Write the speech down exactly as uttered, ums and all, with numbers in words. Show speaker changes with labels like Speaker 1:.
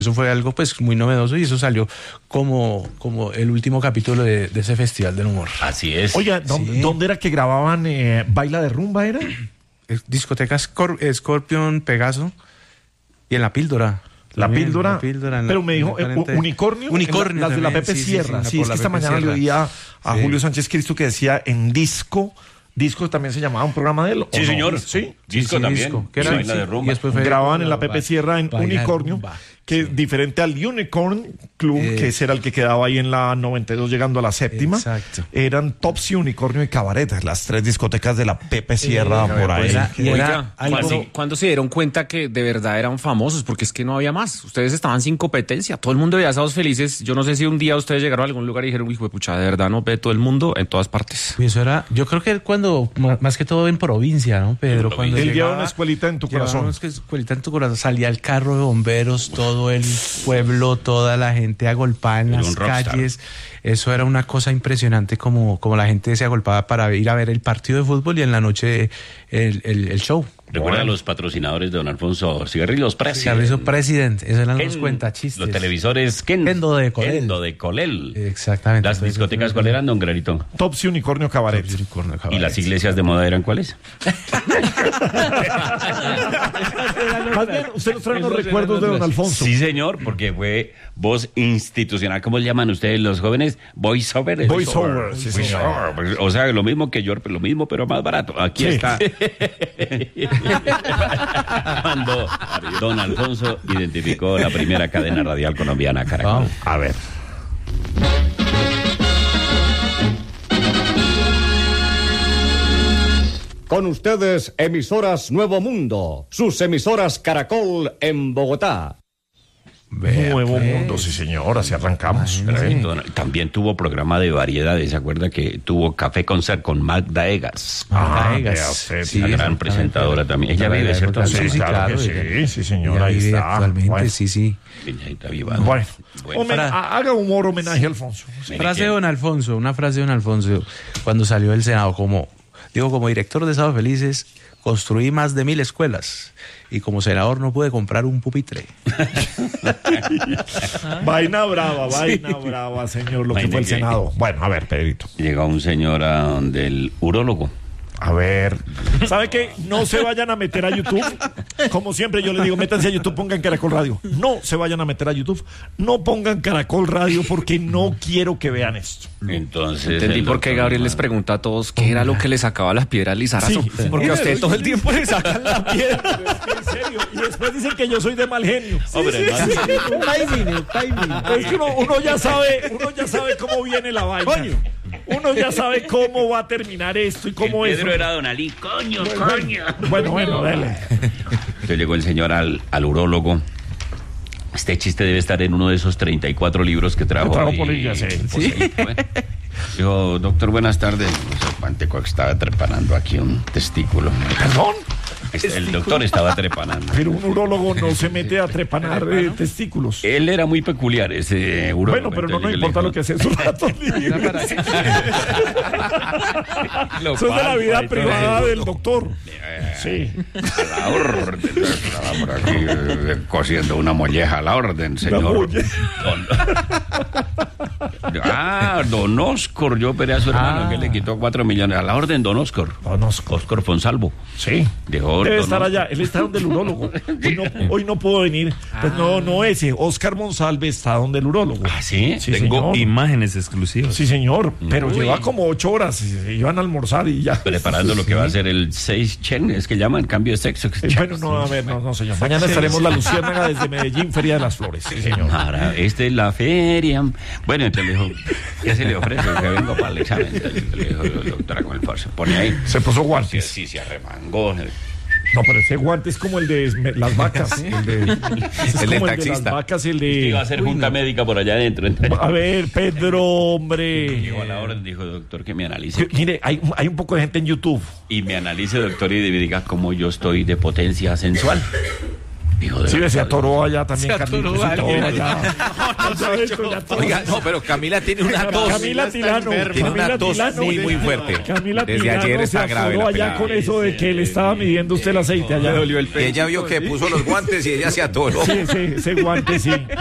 Speaker 1: Eso fue algo pues muy novedoso y eso salió como, como el último capítulo de, de ese Festival del Humor.
Speaker 2: Así es.
Speaker 3: Oiga, ¿dónde,
Speaker 1: Sí.
Speaker 3: ¿dónde era que grababan eh, Baila de Rumba, era?
Speaker 1: Discoteca Scor- Scorpion, Pegaso y en La Píldora.
Speaker 3: La
Speaker 1: También,
Speaker 3: Píldora,
Speaker 1: La Píldora en la-
Speaker 3: pero me dijo
Speaker 1: en la
Speaker 3: eh,
Speaker 1: cuarenta.
Speaker 3: Unicornio,
Speaker 1: Unicornio
Speaker 3: en la- las de la
Speaker 1: también,
Speaker 3: Pepe
Speaker 1: sí, sí,
Speaker 3: Sierra.
Speaker 1: sí,
Speaker 3: Sí,
Speaker 1: por
Speaker 3: es
Speaker 1: la
Speaker 3: que esta
Speaker 1: Pepe
Speaker 3: mañana le
Speaker 1: Sierra.
Speaker 3: oía a
Speaker 1: Sí.
Speaker 3: Julio Sánchez Cristo que decía en Disco, Disco también se llamaba un programa de él. ¿o
Speaker 2: Sí,
Speaker 3: no?
Speaker 2: señor.
Speaker 3: Sí.
Speaker 2: Disco
Speaker 1: Sí,
Speaker 2: también.
Speaker 1: disco. ¿Qué
Speaker 2: Y
Speaker 1: era?
Speaker 2: Baila de
Speaker 1: Sí,
Speaker 2: Rumba.
Speaker 1: y después fue-
Speaker 3: Grababan en la Pepe Sierra en
Speaker 1: Baila de
Speaker 3: Unicornio,
Speaker 1: Rumba.
Speaker 3: que
Speaker 1: Sí.
Speaker 3: diferente al Unicorn Club,
Speaker 1: Eh.
Speaker 3: que ese era el que quedaba ahí en la noventa y dos llegando a la séptima.
Speaker 1: Exacto.
Speaker 3: Eran Topsy, Unicornio y Cabaret, las tres discotecas de la Pepe Sierra
Speaker 1: Eh,
Speaker 3: por ahí.
Speaker 1: era- y era
Speaker 4: Oiga,
Speaker 1: algo-
Speaker 4: ¿cuándo, cuándo se dieron cuenta que de verdad eran famosos? Porque es que no había más. Ustedes estaban sin competencia. Todo el mundo veía Sábados Felices. Yo no sé si un día ustedes llegaron a algún lugar y dijeron, hijo de pucha, de verdad no ve todo el mundo en todas partes.
Speaker 1: Y eso era, yo creo que cuando, ma- más que todo en provincia, ¿no, Pedro?
Speaker 2: En
Speaker 1: Cuando
Speaker 3: Él
Speaker 1: llegaba-
Speaker 3: lleva una escuelita en tu
Speaker 1: llevaba
Speaker 3: corazón.
Speaker 1: una escuelita en tu corazón, salía el carro de bomberos, todo el pueblo, toda la gente agolpada en
Speaker 2: Era
Speaker 1: las
Speaker 2: un rockstar.
Speaker 1: calles. Eso era una cosa impresionante, como, como la gente se agolpaba para ir a ver el partido de fútbol y en la noche el, el, el show.
Speaker 2: Recuerda a los patrocinadores de don Alfonso Cigarrillos President.
Speaker 1: Carrizo President, esos eran los
Speaker 2: Ken,
Speaker 1: cuentachistes.
Speaker 2: Los televisores Ken.
Speaker 1: Kendo de Colel.
Speaker 2: Kendo de Colel.
Speaker 1: Exactamente.
Speaker 2: Las
Speaker 1: Entonces,
Speaker 2: discotecas, ¿cuáles eran, don Granito?
Speaker 3: Topsy, Unicornio, Cabaret.
Speaker 1: Unicornio,
Speaker 2: ¿Y
Speaker 1: Cabaret.
Speaker 2: las iglesias de moda eran cuáles?
Speaker 3: Más bien, usted nos trae unos recuerdos de don Alfonso.
Speaker 2: Sí, señor, porque fue voz institucional. ¿Cómo le llaman ustedes los jóvenes? Voice over.
Speaker 3: Voice over, sí, señor.
Speaker 2: O sea, lo mismo que yo, lo mismo, pero más barato. Aquí
Speaker 3: Sí.
Speaker 2: está. Cuando don Alfonso identificó la primera cadena radial colombiana, Caracol.
Speaker 1: Vamos.
Speaker 3: A ver.
Speaker 5: Con ustedes, emisoras Nuevo Mundo, sus emisoras Caracol en Bogotá.
Speaker 1: Vea,
Speaker 3: Nuevo
Speaker 1: pues.
Speaker 3: Mundo, sí señor, así arrancamos.
Speaker 1: Imagínese.
Speaker 3: ¿Eh?
Speaker 2: Don- También tuvo programa de variedades, ¿se acuerda que tuvo Café Concert con Magda Egas?
Speaker 3: Ah,
Speaker 1: Egas.
Speaker 3: vea usted,
Speaker 1: Sí,
Speaker 2: la gran
Speaker 1: exactamente.
Speaker 2: presentadora también. Ella
Speaker 1: De la
Speaker 2: vive, ¿cierto?
Speaker 1: época,
Speaker 3: Sí,
Speaker 1: sí,
Speaker 3: claro
Speaker 1: claro.
Speaker 3: que sí,
Speaker 1: ella-
Speaker 3: sí, señor,
Speaker 1: ella
Speaker 3: ahí
Speaker 1: vive
Speaker 3: está.
Speaker 1: Actualmente,
Speaker 3: Bueno.
Speaker 1: sí, sí.
Speaker 2: Viñeta viva.
Speaker 3: Bueno,
Speaker 2: Bueno.
Speaker 3: Homen-
Speaker 1: Para-
Speaker 3: haga humor, homenaje a Alfonso.
Speaker 2: Mire
Speaker 1: Frase
Speaker 2: que-
Speaker 1: de don Alfonso, una frase de don Alfonso cuando salió del Senado, como digo, como director de Sábados Felices, construí más de mil escuelas y como senador no pude comprar un pupitre.
Speaker 3: Vaina brava, vaina brava, señor, lo que
Speaker 2: Vaina
Speaker 3: fue el
Speaker 2: que-
Speaker 3: Senado. Bueno, a ver, Pedrito.
Speaker 2: Llegó un señor a donde el urólogo.
Speaker 3: A ver. ¿Sabe qué? No se vayan a meter a YouTube. Como siempre yo les digo, métanse a YouTube, pongan Caracol Radio. No se vayan a meter a YouTube. No pongan Caracol Radio porque no quiero que vean esto.
Speaker 2: Entonces.
Speaker 4: Entendí
Speaker 2: el
Speaker 4: por qué
Speaker 2: doctor
Speaker 4: Gabriel les
Speaker 2: Román-
Speaker 4: pregunta a todos qué era lo que le sacaba la piedra al Lizarazo.
Speaker 3: Sí,
Speaker 4: Porque a usted todo el tiempo le sacan la piedra.
Speaker 3: Pero es que en serio. Y después dicen que yo soy de mal genio.
Speaker 2: Hombre, no,
Speaker 3: Es que uno, uno ya sabe, uno ya sabe cómo viene la vaina. Uno ya sabe cómo va a terminar esto y
Speaker 2: el
Speaker 3: cómo es.
Speaker 2: Pedro era Don Ali. Coño, coño.
Speaker 3: Bueno, bueno, dale.
Speaker 2: Entonces llegó el señor al, al urólogo. Este chiste debe estar en uno de esos treinta y cuatro libros que trajo.
Speaker 3: Que trajo
Speaker 2: ahí,
Speaker 3: Polilla, sí.
Speaker 2: Poseído, ¿eh? Dijo, doctor, buenas tardes. No sé cuánto que estaba trepanando aquí un testículo.
Speaker 3: ¿Perdón?
Speaker 2: Este, el doctor estaba trepanando.
Speaker 3: Pero un urólogo no se mete a trepanar eh, testículos.
Speaker 2: Él era muy peculiar, ese urólogo.
Speaker 3: Bueno, pero no nos
Speaker 2: Entonces,
Speaker 3: importa
Speaker 2: le
Speaker 3: lo que hace en sus ratos libres. Eso es de la vida privada del doctor. Sí.
Speaker 2: A la orden. Estaba por aquí eh, cosiendo una molleja a la orden, señor.
Speaker 3: molleja.
Speaker 2: Don- Ah, don Oscar, yo operé a su hermano
Speaker 1: Ah.
Speaker 2: que le quitó cuatro millones. A la orden, don Oscar.
Speaker 3: Don Oscar.
Speaker 2: Oscar Fonsalvo.
Speaker 3: Sí.
Speaker 2: Dejó
Speaker 3: Debe
Speaker 2: don
Speaker 3: estar
Speaker 2: Oscar.
Speaker 3: allá. Él está donde el urólogo. Hoy no, hoy no pudo venir. Pues no, no ese. Oscar Monsalve está donde el urólogo.
Speaker 2: Ah, ¿sí?
Speaker 3: Sí,
Speaker 6: Tengo
Speaker 3: señor.
Speaker 6: imágenes exclusivas.
Speaker 3: Sí, señor. Pero
Speaker 2: Uy.
Speaker 3: lleva como ocho horas. y se iban a almorzar y ya.
Speaker 2: Preparando lo que va a ser el seis chen, es que llaman cambio de sexo.
Speaker 3: Eh, Bueno, no, a ver, no, no, señor. Mañana estaremos la Luciérnaga desde Medellín, Feria de las Flores. Sí, señor.
Speaker 2: Ahora, esta es la feria. Bueno, entonces le dijo, ¿qué se le ofrece? Que vengo para el examen. Entonces le dijo, doctora, con el par, se pone ahí.
Speaker 3: Se puso
Speaker 2: Sí,
Speaker 3: guantes.
Speaker 2: sí, se arremangó.
Speaker 3: No, pero ese guante es como el de me- las vacas. El de, es
Speaker 4: El
Speaker 3: como
Speaker 4: del
Speaker 3: el de las
Speaker 4: taxista.
Speaker 3: vacas, el
Speaker 2: Iba a
Speaker 3: de.
Speaker 2: hacer junta médica por allá adentro. Entonces,
Speaker 3: A ver, Pedro, hombre.
Speaker 2: llegó a la orden, dijo, doctor, que me analice.
Speaker 3: Que- Mire, hay, hay un poco de gente en YouTube.
Speaker 2: Y me analice, doctor, y me diga cómo yo estoy de potencia sensual. Hijo de
Speaker 3: Sí,
Speaker 2: verdad.
Speaker 3: se atoró allá también,
Speaker 1: Se
Speaker 3: Carlitos.
Speaker 1: atoró
Speaker 3: se atoró
Speaker 1: alguien.
Speaker 3: allá. Ya esto, ya todo.
Speaker 6: Oiga, no, pero Camila tiene una tos.
Speaker 3: Camila Tilano.
Speaker 6: Tiene una
Speaker 3: Camila
Speaker 6: tos
Speaker 3: Tilano.
Speaker 6: muy, muy fuerte.
Speaker 3: Camila
Speaker 6: Desde
Speaker 3: Tilano
Speaker 6: ayer
Speaker 3: se
Speaker 6: está grave
Speaker 3: atoró
Speaker 6: la
Speaker 3: allá
Speaker 6: pelada.
Speaker 3: con eso de que le estaba midiendo usted el aceite allá.
Speaker 6: Y ella vio que puso los guantes y ella se atoró.
Speaker 3: Sí, sí, ese guante sí.